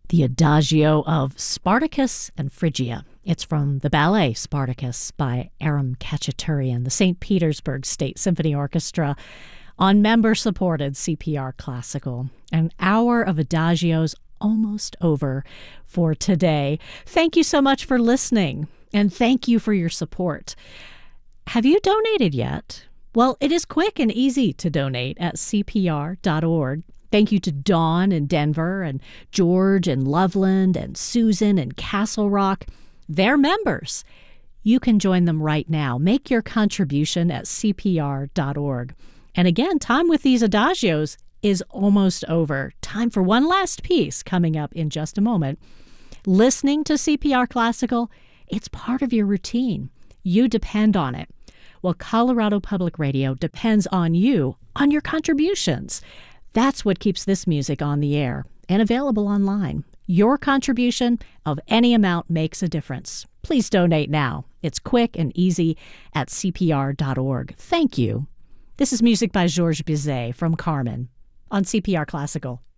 the Adagio of Spartacus and Phrygia. It's from the ballet Spartacus by Aram Khachaturian, the St. Petersburg State Symphony Orchestra, on member-supported CPR Classical. An hour of Adagios almost over for today. Thank you so much for listening, and thank you for your support. Have you donated yet? Well, it is quick and easy to donate at CPR.org. Thank you to Dawn in Denver and George in Loveland and Susan in Castle Rock. They're members. You can join them right now. Make your contribution at CPR.org. And again, time with these Adagios is almost over. Time for one last piece coming up in just a moment. Listening to CPR Classical, it's part of your routine. You depend on it. Well, Colorado Public Radio depends on you, on your contributions. That's what keeps this music on the air and available online. Your contribution of any amount makes a difference. Please donate now. It's quick and easy at CPR.org. Thank you. This is music by Georges Bizet from Carmen on CPR Classical.